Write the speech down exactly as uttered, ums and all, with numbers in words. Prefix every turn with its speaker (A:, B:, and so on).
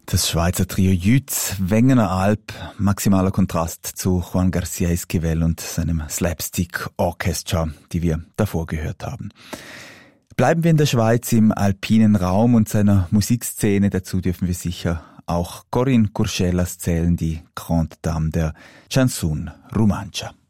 A: Das Schweizer Trio Jütz, Wengener Alp, maximaler Kontrast zu Juan García Esquivel und seinem Slapstick Orchestra, die wir davor gehört haben. Bleiben wir in der Schweiz im alpinen Raum und seiner Musikszene. Dazu dürfen wir sicher auch Corinne Curschelas zählen, die Grande Dame der Chanson Romancia.